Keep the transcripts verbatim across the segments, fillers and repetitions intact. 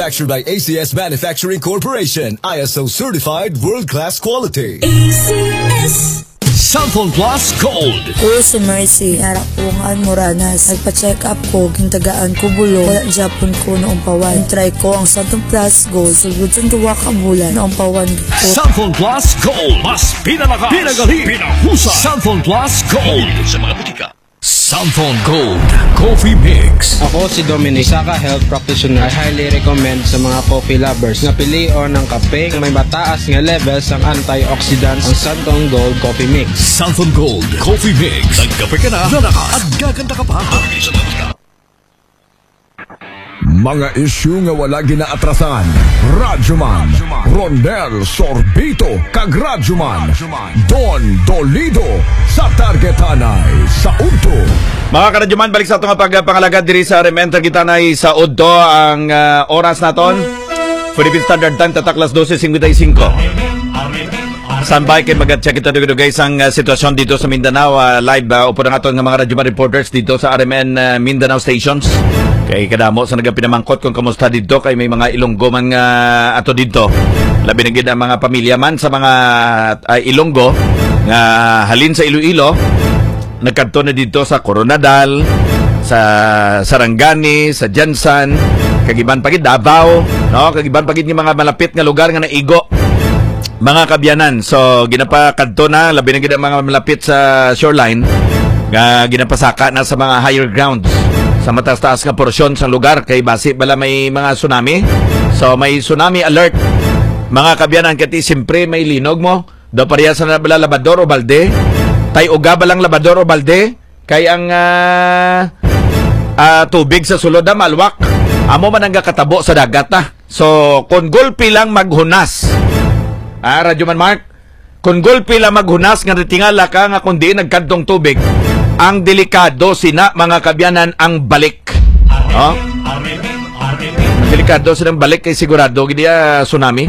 Manufactured by A C S Manufacturing Corporation, I S O certified world-class quality. A C S Cellphone Plus Gold. Uy, si Mercy, harap ko nga Moranas. Nagpa-check up ko, gintagaan ko bulo. Wala Japon ko noong pawan. Try ko ang Cellphone Plus Gold. Sugod yung duwa ka bulan noong pawan ko. Cellphone Plus Gold. Mas pinalakas, pinagaling, pinahusay. Cellphone Plus Gold. Sa mga butika. Cellphone Gold Coffee Mix. Ako si Dominic, Saka Health Practitioner. I highly recommend sa mga coffee lovers na pilion ng kape may mataas nga levels ang antioxidants ang Cellphone Gold Coffee Mix. Cellphone Gold Coffee Mix. Nagkape ka na, lalakas at gaganda ka pa. Mga isyu nga wala ginaatrasan. Radyoman Ronel Sorbito kag Radyoman Don Dolido sa Targetanay sa Udto. Mga karadyoman, balik sa itong pagpangalagad diri sa Remen Targetanay sa Udto. Ang uh, oras naton Philippine Standard Time tataklas twelve fifty-five. Standby kay mag-check ito dito guys ang uh, sitwasyon dito sa Mindanao. uh, live uh, upo na nga ito ng mga Radyoman reporters dito sa R M N uh, Mindanao stations. Kay kadamo sa nagapinamangkot kung kamusta dito kay may mga Ilonggo man nga uh, ato dito. Labi na gid ang mga pamilya man sa mga uh, Ilonggo nga halin sa Iloilo. Nagkanto na dito sa Coronadal, sa Sarangani, sa Jansan, kagiban pagid Davao, no? Kagiban pagid ng mga malapit nga lugar nga naigo. Mga kabyanan, so ginapakadto na labi na gid ang mga malapit sa shoreline nga ginapasaka na sa mga higher grounds sa mataas-taas nga porsyon sa lugar kay base bala may mga tsunami. So may tsunami alert. Mga kabyanan, kati siyempre may linog mo. Do pareha sa bala labador o balde. Tay uga balang labador o balde kay ang uh, uh, tubig sa sulod na malwak. Amo man ang katabo sa dagat na. So kung gulpi lang maghunas. Ah, Radyoman Mark, kung gulpi lang maghunas nga tingala ka nga kundi nagkadtong tubig, ang delikado sina mga kabyanan ang balik. Oh? Delikado silang balik kay sigurado gidi uh, tsunami.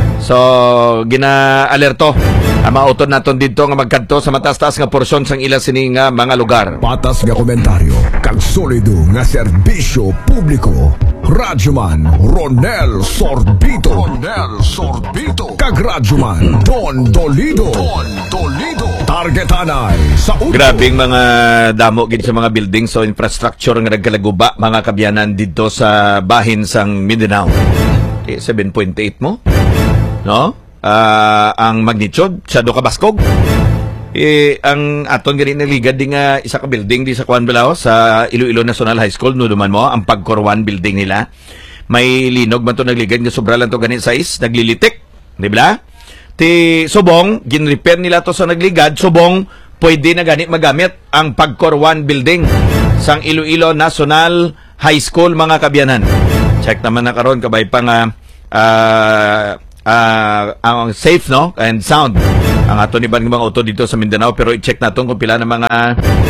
So gina-alerto ang mga utod naton dito nga magkadto sa mataas-taas nga porsyon sang ila sini nga mga lugar. Patas nga komentaryo kag solido nga serbisyo publiko. Radyoman Ronel Sorbito Ronel Sorbito kag Radyoman Don Dolido Don Dolido Targetanay sa Udto. Grabing mga damo gid sa mga buildings so infrastructure nga nagkalaguba mga kabyanan dito sa bahin sang Mindanao. Eh, seven point eight mo? No? Uh, ang magnitude sa do ka baskog. Eh, ang aton gani naligad di nga isa ka building di sa Kuan Bilao sa Iloilo National High School no duman mo ang Pagkorwan building nila. May linog man to nagligad nga sobra lang to gani size, naglilitik, di ba? Ti subong ginrepair nila to sa nagligad, subong pwede na gani magamit ang Pagkorwan building sang Iloilo National High School mga kabyanan. Check naman na karon kabay pa nga uh, uh, ang safe no and sound ang ato ni mga auto dito sa Mindanao, pero i-check natin kung pila ng mga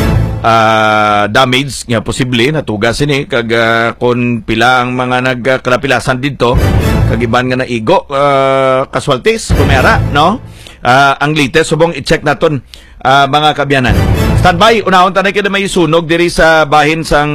uh, damage nga posible natugas ini kag uh, kung pila ang mga nagkalapilasan dito kag iban nga naigo uh, casualties kumera no. Uh, ang latest subong i-check naton uh, mga kabyanan. Standby unahon tanay kada may sunog diri sa bahin sang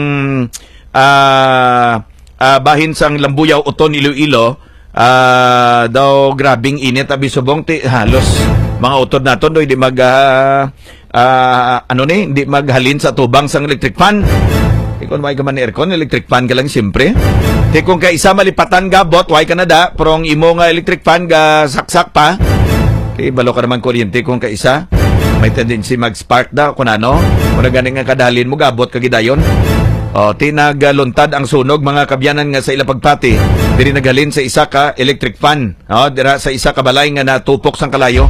uh, uh, bahin sang Lambuyaw Uton Iloilo. Uh, daw grabing init abi subong ti halos mga utod naton do hindi mag uh, uh, ano ni hindi maghalin sa tubang sang electric fan. Di kun way ka man aircon, electric fan ka lang siyempre. Di kung ka isa malipatan gabot way ka na da prong imo nga electric fan ga saksak pa. Di balo ka naman kuryente kung ka isa may tendency mag spark da kun ano kung gani nga kadalin mo gabot ka gidayon. O, tinagluntad ang sunog mga kabyanan nga sa ila pagpati. Diri naghalin sa isa ka electric fan. O, dira sa isa ka balay nga natupok sang kalayo.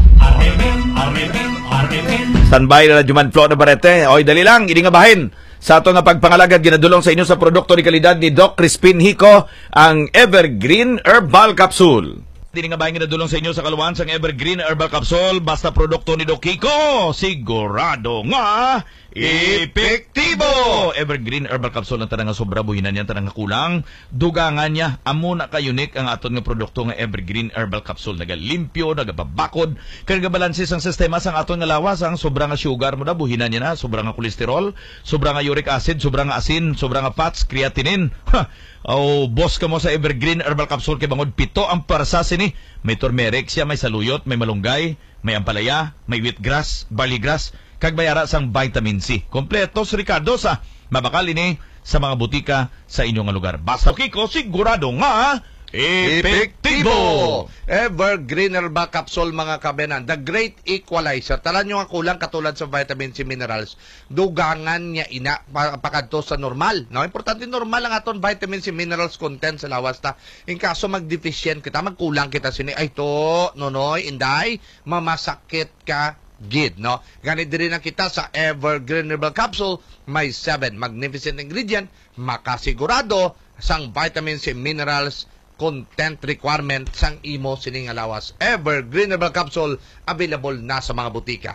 Standby na Radyoman Flo na Barete. Oy, dali lang, ini nga bahin. Sa ato nga pagpangalagad, ginadulong sa inyo sa produkto ni kalidad ni Doc Crispin Hico, ang Evergreen Herbal Capsule. Dili nga bahin ginadulong sa inyo sa kaluwan sang Evergreen Herbal Capsule. Basta produkto ni Doc Hico, sigurado nga epektibo. Evergreen Herbal Capsule ang tanang nga sobra buhinan niya, tanang nga kulang dugangan niya. Amo na ka-unique ang aton nga produkto nga Evergreen Herbal Capsule. Nagalimpyo, nagababakod, nagabalansis ang sistema sang aton nga lawas. Ang sobra nga sugar mo na buhinan niya na, sobra nga kolesterol, sobra nga uric acid, sobra nga asin, sobra nga fats, creatinine. Ha! O boss ka mo sa Evergreen Herbal Capsule kay bangod pito ang parsa sini. May turmeric siya, may saluyot, may malunggay, may ampalaya, may wheatgrass, barley grass, kag bayara sang vitamin C. Kompleto si Ricardo sa mabakal ini sa mga butika sa inyong lugar. Basta Kiko, sigurado nga epektibo. Evergreen Herbal Capsule mga kabenan, the great equalizer. Talan nyo nga kulang katulad sa vitamin C minerals. Dugangan niya ina pakadto sa normal. No, importante normal ang aton vitamin C minerals content sa lawas ta. In kaso mag-deficient kita, magkulang kita sini ay to, nonoy, inday, mamasakit ka gid, no? Ganit din na kita sa Evergreen Herbal Capsule, may seven magnificent ingredient, makasigurado sang vitamin C minerals content requirement sang imo sining alawas. Evergreen Herbal Capsule available na sa mga butika.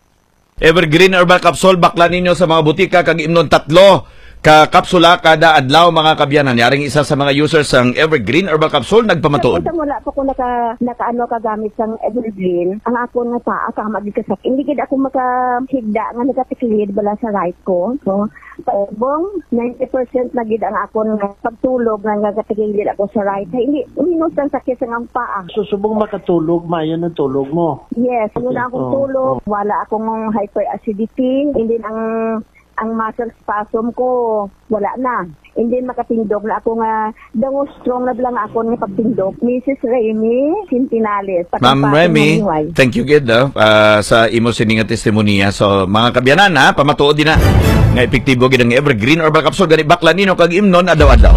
Evergreen Herbal Capsule bakla ninyo sa mga butika kag imnon tatlo ka kapsula kada adlaw mga kabyanan. Yaring isa sa mga users ng Evergreen Herbal Capsule nagpamatuod. Sa wala pa ko naka nakaano kagamit sang Evergreen, ang ako nga taa ka magikasak. Hindi gid ako makahigda nga nagatiklid bala sa right ko. So paubong ninety percent na gid ang akon pagtulog nga nagatiklid ako sa right. Hindi minus ang sakit sa ang paa. Susubong makatulog, mayo ng tulog mo. Yes, okay. Yun akong oh, tulog. Oh. Wala akong hyperacidity. Hindi ang ang muscle spasm ko wala na. Hindi makatindog na ako nga dango strong na lang ako nga pagtindog. Missus Remy Sintinales. Ma'am Remy, thank you gid uh, sa imo sining nga testimonya. So mga kabyanan ha, pamatuod din na nga epektibo gid ang Evergreen Herbal Capsule gani bakla nino kag imnon adlaw-adlaw.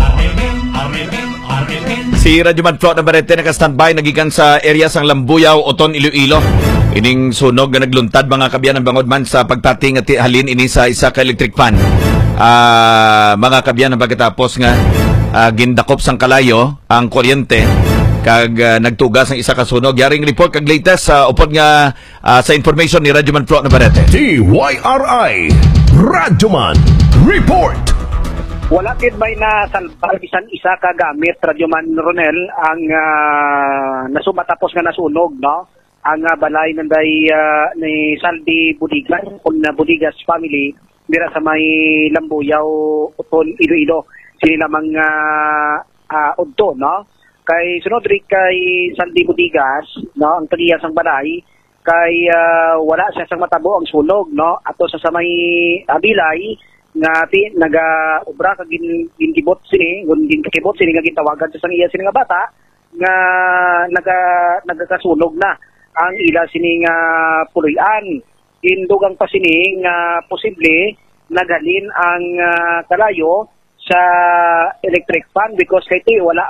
Si Radyo Manflo na barete naka-standby nagikan sa area sang Lambuyaw, Oton, Iloilo. Ining sunog na nagluntad mga kabyanan bangod man sa pagtating at halin ini sa isa ka electric fan. Uh, mga kabyanan pagkatapos nga uh, gindakop sang kalayo ang kuryente kag uh, nagtugas ang isa ka sunog. Yaring report kag latest sa uh, upod nga uh, sa information ni Radyo Manflo na barete. T Y R I Radyo Man Report. Wala kid may nasalbar bisan isa ka gamit Radyoman Ronel ang uh, nasumatapos nga nasunog, no? Ang uh, balay nanday uh, ni Saldi Budigas on uh, Budigas family dira sa may Lambuyaw, Uton, Iloilo. Sila lamang uh, uh, udto, no? Kay sunod ri kay Saldi Budigas, no, ang tagiya sang balay kay uh, wala siya sang matabo ang sunog, no? Ato sa sa may uh, bilay nga ti naga obra kag gin ginkibot sini gun ginkibot sini nga gitawagan sa sang iya sini nga bata nga naga nagakasunog na ang ila sini nga puloy-an. Indugang pa sini nga posible nagalin ang uh, kalayo sa electric fan because kay ti wala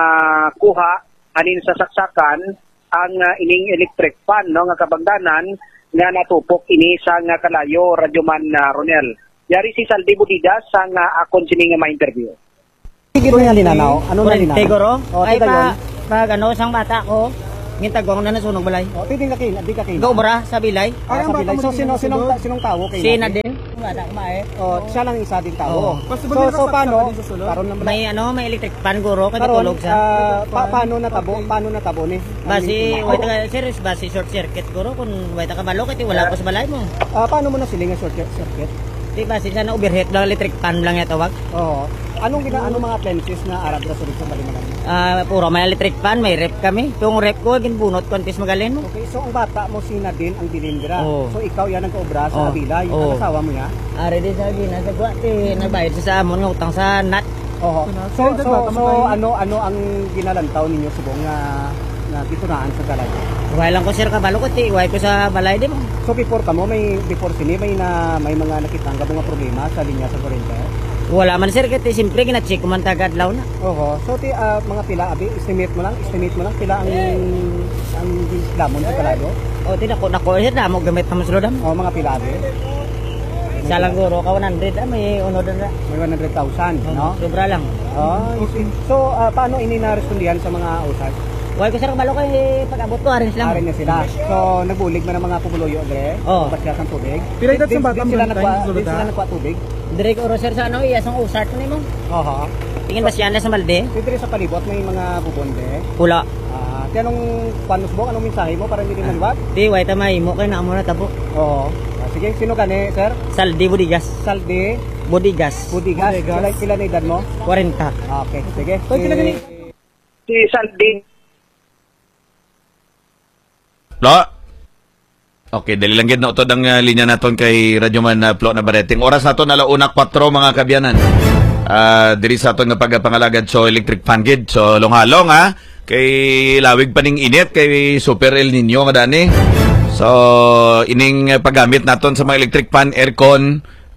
makuha anin sa saksakan ang uh, ining electric fan, no, nga kabangdanan nga natupok ini sa nga kalayo. Radyoman uh, Ronel. Yari si Saldi Budigas sang uh, akon sini nga ma-interview. Sige mo yan linanaw. Ano na linanaw? Tegoro? O, ay pa, pag ano, sang bata ko, ngintagong na nasunog balay. O, titing kakin, di kakin. Gobra sa bilay. Ay, sa bilay. So, sino, sinong, sinong tao kayo? Sina din. Bata ko mae. O, siya lang isa din tao. Oh. So, so, paano? Karon naman. May ano, may electric fan guro, kaya Karon, tulog sa. uh, pa, paano natabo? Paano natabo ni? Basi, wait ka, serious basi short circuit guro, kung wait ka malo, kaya wala ko sa balay mo. Uh, paano mo na siling short circuit? Di ba, siya na overheat lang, electric fan lang yung tawag. Oo. Anong gina, anong mga appliances na arab na sulit sa Balimagan? Ah, uh, puro may electric fan, may rep kami. Yung rep ko, ginbunot ko, antis magalin mo. Okay, so ang bata mo sina din ang dilindra. Oh. So ikaw yan ang kaobra sa Oh. bilay. Oh. Ang asawa mo ya? Ari din sabi na sa guwate, nagbayad sa sa amon, ng utang sa nat. Oo. So, so, so, ano, ano ang ginalantaw ninyo subong na na bitunaan sa galay? Iway lang ko sir kabalo ko, ti, iway ko sa balay di mo. So before ka mo, may before sini, may na may mga nakitang ka mga problema sa linya sa kuryente? Wala man sir, kasi siyempre gina-check ko man tagadlaw na. Oo. So ti uh, mga pila abi, estimate mo lang, estimate mo lang pila ang ang damon sa kalado? O ti nako nako sir, damo gamit ka maslo dam. O mga pila abi. Sa lang guro ka one hundred, ah, may unod na. May one hundred thousand, no? Sobra lang. Oh, so uh, paano ini na respondihan sa mga usay? Huwag ko sir kabalo kay pag-abot ko arin sila. Arin niya sila. So nagbulig man ang mga pumuluyo dre. Oo. Basya sang tubig. Pila edad sa bata Sila mo nagwa, tayo di sila nagwa tubig. Dire ko oro sir sa ano iya sang usart nimo. Oo. Tingin ba siya na sa Malde? Dire sa palibot may mga bubonde. Pula. Ah, uh, anong panusbok anong mensahe mo para hindi din maliwat? Di way ta may mo kay na amo na tabo. Oo. Ah, sige, sino kani, sir? Saldi Budigas. Saldi Budigas. Budigas. Kailan pila na edad mo? forty. Okay, sige. So, Si- kila gani? Si Saldi. Lo. Okay, dali lang gid na utod ang uh, linya naton kay Radyoman uh, Flo Navarrete. Oras naton alauna kwatro mga kabyanan. Ah, diri sa aton nga pagpangalagad so electric fan gid. So long-halong ha kay lawig pa ning init kay Super El Nino nga dani. So ining uh, paggamit naton sa mga electric fan, aircon,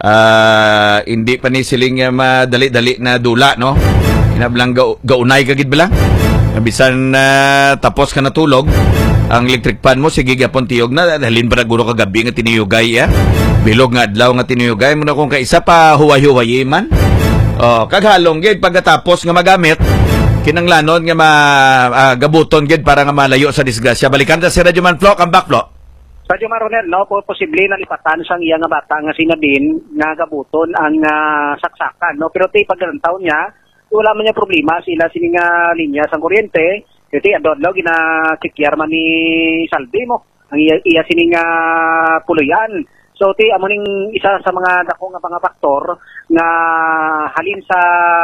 ah hindi pa ni siling uh, madali-dali na dula no. Inablang ga gaunay kagid bala. Bisan uh, tapos ka natulog, ang electric fan mo sige gapon tiyog na dalhin para guro ka gabi nga tiniyugay ya. Bilog nga adlaw nga tiniyugay mo na kung kaisa pa huway-huway man. Oh, kaghalong gid pagkatapos nga magamit kinanglanon nga ma uh, gabuton gid para nga malayo sa disgrasya. Balikan ta si Radyoman Flo, come back Flo. Radyo Maronel, no, po posible na lipatan sang iya nga bata nga sinabin nga gabuton ang uh, saksakan, no. Pero tay paglantaw niya, wala man niya problema sila sini nga linya sang kuryente. Kasi adlaw gina-checkyer man ni Saldi mo. Ang iya, iya sini nga puluyan. So ti amo ning isa sa mga dako nga mga faktor nga halin sa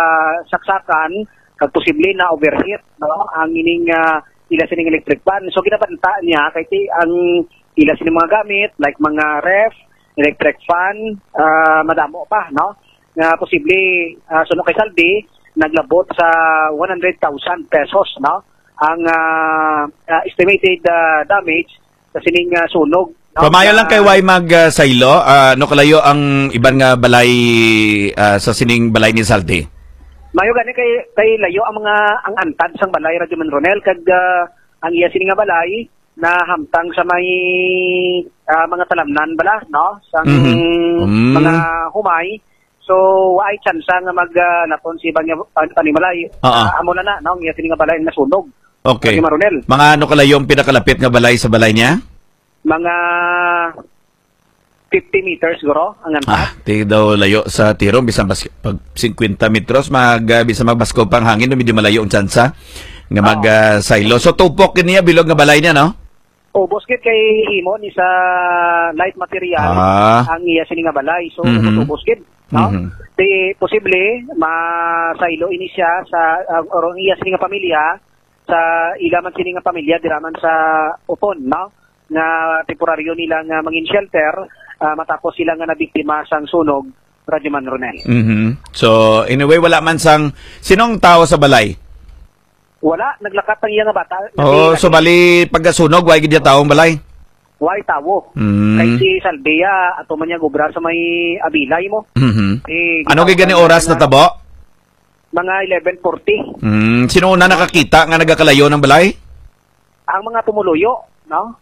saksakan kag posible na overheat no ang ining uh, ila sining electric fan. So kinabanta niya kay ti ang ila sining mga gamit like mga ref, electric fan, uh, madamo pa no nga posible uh, suno kay Saldi naglabot sa one hundred thousand pesos no ang uh, uh, estimated uh, damage sa sining uh, sunog. No? Pamayo lang kay way mag uh, saylo, uh, no kalayo ang iban nga balay uh, sa sining balay ni Saldi. Mayo gani kay kay layo ang mga ang antad sang balay Radyoman Ronel kag uh, ang iya sining nga balay na hamtang sa may uh, mga talamnan bala no sang Mm-hmm. Mm. mga humay. So ay chance nga mag uh, napon si bang panimalay. Uh-uh. Uh, amo na na no ang iya sining nga balay na sunog. Okay. Radyoman Ronel. Mga ano kalayo ang pinakalapit nga balay sa balay niya? Mga fifty meters siguro ang antad. Ah, ti daw layo sa tirong bisan bas pag fifty metros mag uh, bisan magbasko pang hangin no medyo malayo ang tsansa nga mag uh, silo. So tupok kiniya bilog nga balay niya no? O boskit kay himo ni sa light material Ah. ang iya sini nga balay. So Mhm. mm boskit no? Mhm. Di posible masailo ini siya sa uh, or ang iya sini nga pamilya sa ilaman sini nga pamilya diraman sa upon no nga temporaryo nila nga mangin shelter uh, matapos sila nga nabiktima sang sunog Radyoman Ronel. Mhm. So anyway wala man sang sinong tao sa balay? Wala naglakat ang iya nga bata. Oh, so bali pagkasunog way gid ya taong balay. Why tawo? Mm. Kay si Salbea ato man niya gubra sa may abilay mo. Mhm. Eh, Ano kay gani oras na tabo? Mga eleven forty. Mm, sino una nakakita nga nagakalayo ng balay? Ang mga tumuluyo, no?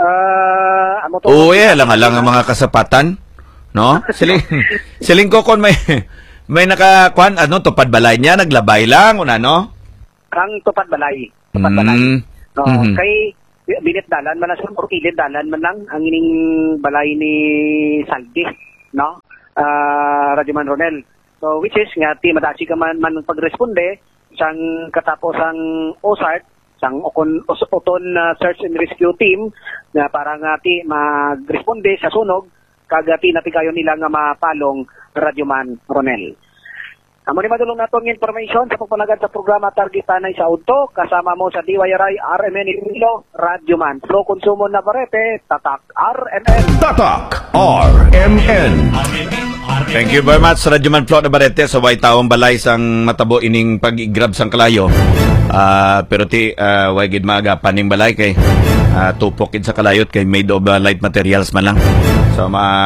Ah, amo to. Oo, eh, alang-alang ang mga kasapatan, no? Siling siling ko kon may may nakakuan ano tupad balay niya naglabay lang una no? Kang tupad balay. Tupad balay. Mm. No, Mhm. kay binit dalan man sa or kilid dalan man lang ang ining balay ni Saldi, no? Ah, Radyoman Ronel. So which is nga ti madasi ka man man pagresponde sang katapos ang O S A R T sang ukon uton uh, search and rescue team na para nga ti magresponde sa sunog kagati napigayon nila nga mapalong Radyoman Ronel. Amo ni madulong nato ang information sa pagpanagad sa programa Target Tanay sa Udto kasama mo sa D Y R I R M N Iloilo Radyoman Flo Consumo Navarrete Tatak R M N. Tatak R M N. Thank you very much Radyoman Flo Navarrete sa way taong balay sang matabo ining pag-grab sang kalayo. Ah, pero ti uh, way gid maagapan ning balay kay uh, tupok gid sa kalayot kay made of uh, light materials man lang. So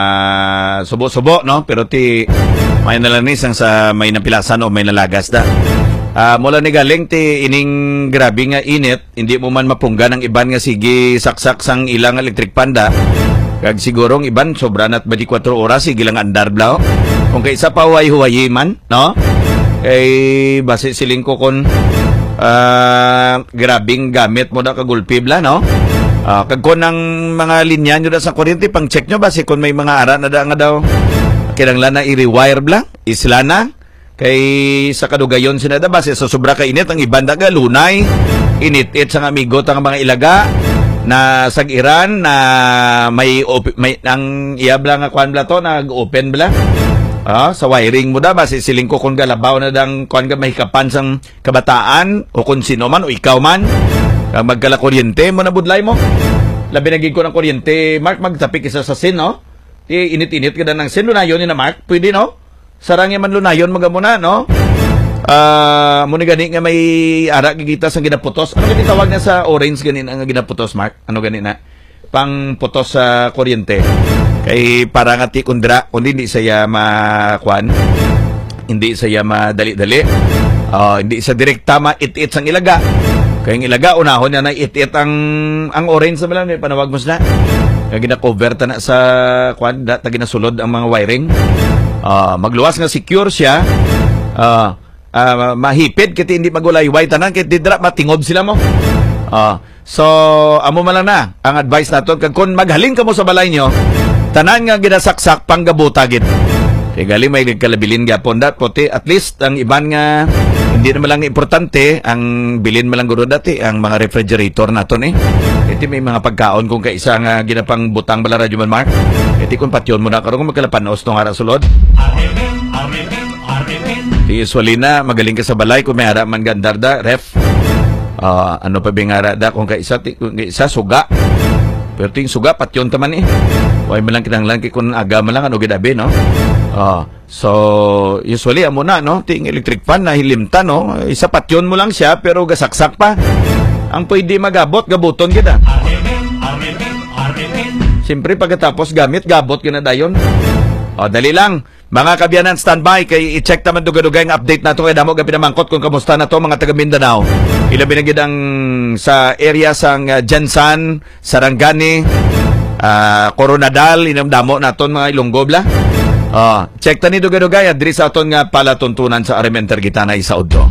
ma subo-subo no pero ti may nalanis ang sa may napilasan o may nalagas da. Ah, mula ni galing ti ining grabe nga init, hindi mo man mapunggan ang iban nga sige saksak sang ilang electric panda. Kag sigurong iban sobra nat twenty-four oras sige lang andar blaw. Kung kay isa pa huway-huwayi man, no? Kay base siling ko kon Uh, grabing gamit mo na kagulpi bla, no? Uh, kag ko ng mga linya nyo na sa kuryente, pang check nyo ba si kung may mga ara na da nga daw kinanglan na i-rewire bla, isla na kay sa kadugayon sinada ba sa sobra ka init ang ibanda ka lunay init-it sa amigo tang mga ilaga na sag-iran na may op- may ang iya bla nga kwan bla to nag-open bla. Ah, sa wiring mo da ba sisiling ko kung galabaw na dang kuan ka mahikapan sang kabataan o kung sino man o ikaw man kag magkala kuryente mo na budlay mo labi nagig ko ng kuryente Mark magtapik isa sa sin no ti init-init ka na ng sin lunayon ni na Mark pwede no sarang man lunayon mo muna no ah uh, mo ni gani nga may ara gigita sang ginaputos ano gani tawag na sa orange ganin ang ginaputos Mark ano gani na pang putos sa kuryente kay para nga ti kundra kundi hindi saya makwan hindi saya madali-dali uh, hindi sa direkta ma-it-it sang ilaga kay ang ilaga unahon na na it-it ang ang orange sa malang panawag mo na kay gina-cover ta na sa kwan da ta ginasulod ang mga wiring uh, magluwas nga secure siya uh, uh, mahipid kiti hindi magulay-way tanan kay didra matingob sila mo uh, so amo man lang na ang advice naton kag kun maghalin ka mo sa balay nyo tanan nga ginasaksak panggabutagid. Kaya galing may kalabilin gapon dat puti at least ang iban nga hindi naman lang importante ang bilin man lang guro dati ang mga refrigerator naton eh. Iti may mga pagkaon kung kaisa nga ginapang butang bala radyo man Mark. Iti kung patyon mo na karon kung magkalapanos tong ara sulod. Di usually na magaling ka sa balay kung may ara man gandarda ref. Uh, ano pa bingara da kung kaisa kung kaisa suga. Pero ting suga patyon taman eh. Way man lang kinahanglan kay kun aga man lang ano gidabi no. Ah, so usually amo na no, ting electric fan na hilimta no. Isa patyon mo lang siya pero gasaksak pa. Ang pwede magabot gabuton gid ah. Siyempre pagkatapos gamit gabot gina dayon. Oh, dali lang. Mga kabyanan, standby kay i-check naman duga-dugay ang update nato kay damo gabi namangkot kung kamusta na to mga taga Mindanao. Ilabi na gid ang sa area sang uh, Jansan, Sarangani, uh, Coronadal, inamdamo naton mga Ilonggo bla. Oh, check tani duga-dugay adri sa aton nga palatuntunan sa Arimenter Gitana Isaudlo.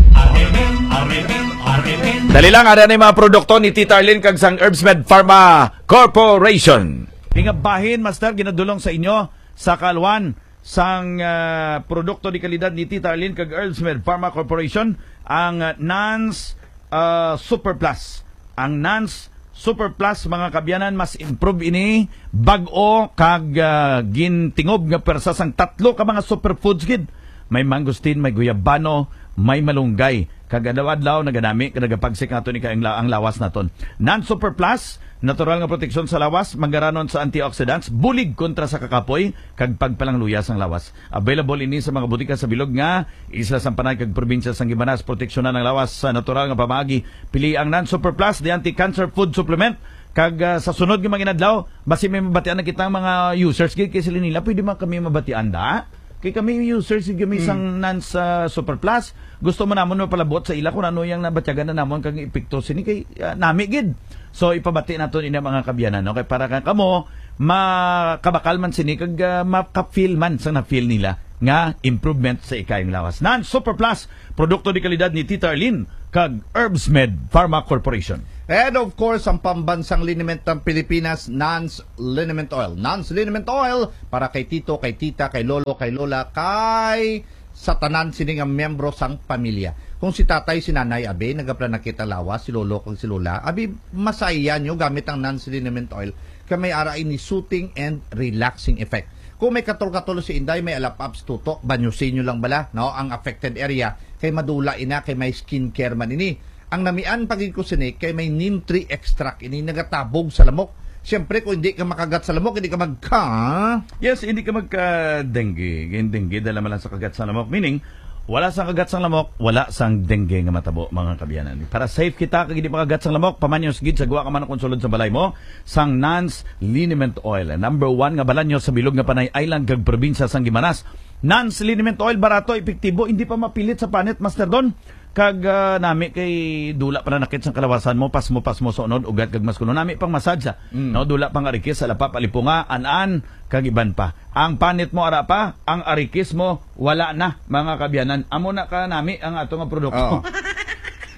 Dali lang ara ni mga produkto ni Tita Arlene kag sang Herbsmed Pharma Corporation. Pingabahin master ginadulong sa inyo sa kalwan sang uh, produkto di kalidad ni Tita Arlene kag Herbsmed Pharma Corporation ang uh, Nans uh, Super Plus. Ang Nans Super Plus mga kabyanan mas improve ini bag-o kag uh, gintingob nga persa sang tatlo ka mga superfoods gid. May mangustin, may guyabano, may malunggay. Kag adlaw-adlaw naganami nagapagsik nato ni kay ang lawas naton. Nans Super Plus natural nga proteksyon sa lawas, manggaranon sa antioxidants, bulig kontra sa kakapoy, kag pagpalangluyas ang lawas. Available ini sa mga butika sa bilog nga, isla Sampanay kag probinsya sang Gimanas, proteksyonan ang lawas sa natural nga pamaagi. Pili ang Nan Super Plus, the anti-cancer food supplement, kag uh, sa sunod nga mga inadlaw, basi may mabatian na kitang mga users, kaya sila nila, pwede man kami mabatian da? Kaya kami users, kami hmm. sang Nan sa Super Plus, gusto mo namon mapalabot sa ila kung ano yung nabatyagan na namon kang epekto sini kay uh, nami gid. So ipabati naton ina mga kabyanan no kay para ka kamo makabakal man sini kag uh, maka-feel man sa na-feel nila nga improvement sa ikayong lawas. Nan Super Plus, produkto di kalidad ni Tita Arlene kag Herbsmed Pharma Corporation. And of course, ang pambansang liniment ng Pilipinas, Nans Liniment Oil. Nans Liniment Oil para kay tito, kay tita, kay lolo, kay lola, kay sa tanan sining ang membro sang pamilya. Kung si tatay, si nanay, abi, nagapla nakita lawas, si lolo, kung si lola, abi, masaya nyo gamit ang Nans Liniment Oil kaya may arain ni soothing and relaxing effect. Kung may katol-katol si Inday, may alapaps tutok, banyusin nyo lang bala, no? Ang affected area, kay madula ina, kay may skincare man ini. Ang namian pagikusinik, kay may neem tree extract ini, nagatabog sa lamok. Siyempre, kung hindi ka makagat sa lamok, hindi ka magka... Yes, hindi ka magka-dengue. Dengue, dala lang sa kagat sa lamok. Meaning, wala sang kagat sa lamok, wala sang dengue nga matabo, mga kabyanan. Para safe kita, kag hindi makagat sa lamok, pamanyos gid sa guwa ka man kung sulod sa balay mo, sang Nans Liniment Oil. Number one nga balanyo sa bilog nga Panay Island, kag probinsya sang Gimanas. Nans Liniment Oil, barato, epektibo, hindi pa mapilit sa panit, Master Don. Kag uh, nami kay dula pa na nakit sa kalawasan mo, pas mo pas mo sa unod, ugat kag mas kuno nami pang masadya. Mm. No, dula pang arikis sa lapap alipunga, an-an kag iban pa. Ang panit mo ara pa, ang arikis mo wala na, mga kabyanan. Amo na ka nami ang ato nga produkto. Oh.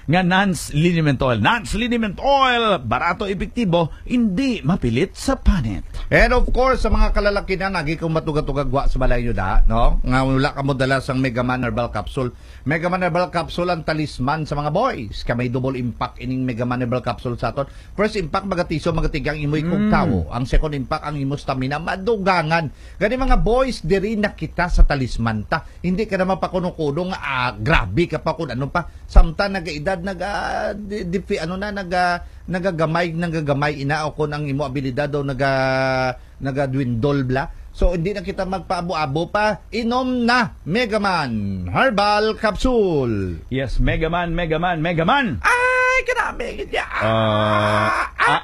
nga Nance Liniment Oil. Nance Liniment Oil, barato, epektibo, hindi mapilit sa panit. And of course, sa mga kalalaki na nagi kong matugatugagwa sa balay nyo da, no? Nga wala ka mo dala sang Megaman Herbal Capsule. Megaman Herbal Capsule ang talisman sa mga boys. Kamay double impact ining Megaman Herbal Capsule sa aton. First impact, magatiso, magatigang imoy kong tao. Ang second impact, ang imo stamina, madugangan. Gani mga boys, diri na kita sa talisman ta. Hindi ka naman pakunong-kunong, ah, grabe ka pa kung ano pa. Samta nag-edad, nag, uh, di, di, ano na, nag, uh, nagagamay, nagagamay ina o kung ang imo abilidad o naga, nagadwindol bla. So, hindi na kita magpaabo-abo pa. Inom na Megaman Herbal Capsule. Yes, Megaman, Megaman, Megaman. Ay, kanami. Uh, ah.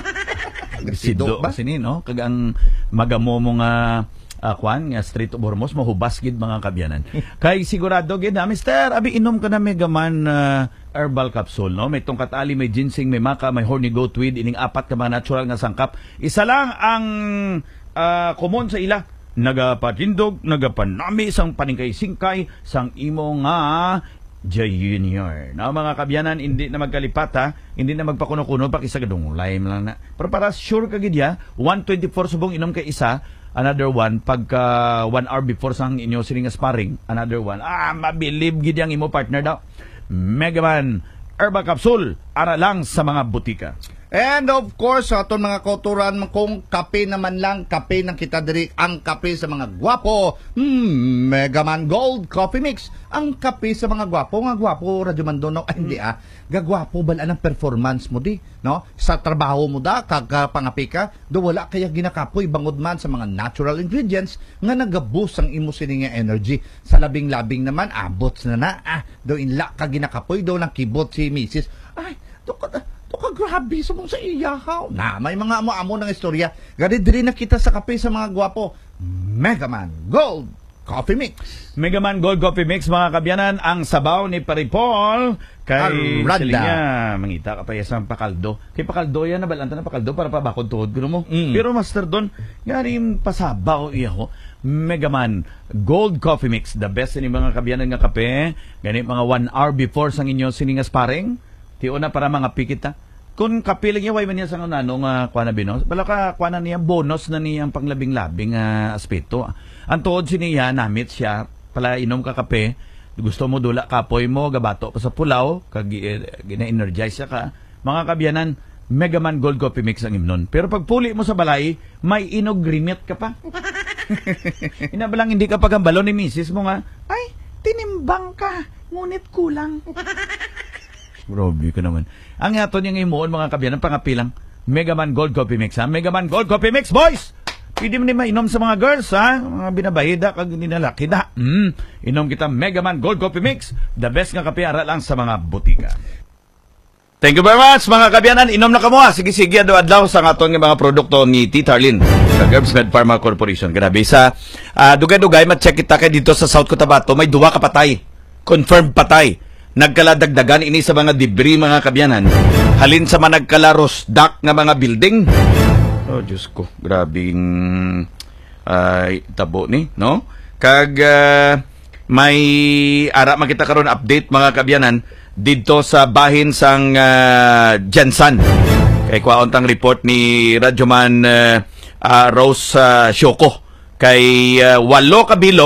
Sido ba? Sini, no? Kag ang magamo mo nga uh, kwan, nga Street of Hormuz, mahubas gid mga kabyanan. Kay sigurado gid na, Mister, abi inom ka na Megaman uh, Herbal Capsule, no? May tungkat ali, may ginseng, may maca, may horny goat weed, ining apat ka mga natural nga sangkap. Isa lang ang uh, common sa ila, nagapatindog, nagapanami sang paningkay-singkay sang imo nga Junior. Na mga kabyanan, hindi na magkalipat ha, hindi na magpakuno-kuno pa kisa gadong lime lang na. Pero para sure ka gid ya, one twenty-four subong inom kay isa, another one pagka one hour before sang inyo sining sparring, another one. Ah, mabilib gid yang imo partner daw. Megaman Herbal Capsule, ara lang sa mga butika. And of course, sa aton mga kauturan, kung kape naman lang, kape ng kita diri, ang kape sa mga gwapo, hmm, Megaman Gold Coffee Mix. Ang kape sa mga gwapo, nga gwapo, Radyo Mandono, ay hindi ah, gagwapo bala ng performance mo di, no? Sa trabaho mo da, kagapangapi ka, do wala kaya ginakapoy, bangod man sa mga natural ingredients, nga nagaboost ang imo sining energy. Sa labing-labing naman, abot na na, ah, do inla ka ginakapoy, do nang kibot si Missus Ay, do ka, to ka grabe sa mong sa iyahaw. Na, may mga amo-amo ng istorya. Gani diri na kita sa kape sa mga gwapo. Megaman Gold Coffee Mix. Megaman Gold Coffee Mix, mga kabyanan, ang sabaw ni Paripol kay Silinga. Mangita ka pa yasang pakaldo. Kay pakaldo yan, nabalanta na pakaldo para pabakod tuhod ko mo. Mm. Pero master doon, ganing pasabaw iyaho. Megaman Gold Coffee Mix, the best ni mga kabyanan nga kape. Gani mga one hour before sang inyo sininga sparring. Tiyo na para mga pikita. Kung kapiling niya, way man niya sa nanong uh, kwa na binos, bala ka kwa na niya, bonus na niyang panglabing-labing uh, aspeto. Ang tuod siniya, namit siya, pala inom ka kape, gusto mo dula kapoy mo, gabato pa sa pulaw, kag gina-energize siya ka. Mga kabyanan, Megaman Gold Coffee Mix ang imnon. Pero pag puli mo sa balay, may inogrimit ka pa. Inabalang hindi ka pagambalo ni misis mo nga, ay, tinimbang ka, ngunit kulang. Grabe ka naman. Ang aton yung imuon, mga kabyanan, pangapilang Megaman Gold Coffee Mix, ha? Megaman Gold Coffee Mix, boys! Pwede mo ni mainom sa mga girls, ha? Mga binabahida, kag ninalaki da. Mm. Inom kita Megaman Gold Coffee Mix, the best nga kape, ara lang sa mga butika. Thank you very much, mga kabyanan. Inom na kamo, ha? Sige-sige, adlaw sa aton ng mga produkto ni Tita Arlene sa Gerbs Med Pharma Corporation. Grabe, sa uh, dugay-dugay, matcheck kita kay dito sa South Cotabato, may duwa ka patay. Confirmed patay. Nagkaladagdagan ini sa mga debris, mga kabyanan. Halin sa mga nagkalaros dak nga mga building. Oh, Diyos ko. Grabing uh, tabo ni, no? Kag uh, may ara makita karon update, mga kabyanan, dito sa bahin sang uh, Jansan. Kay kwaon tang report ni Radyoman uh, uh, Rose uh, Shoko. Kay uh, walo kabilo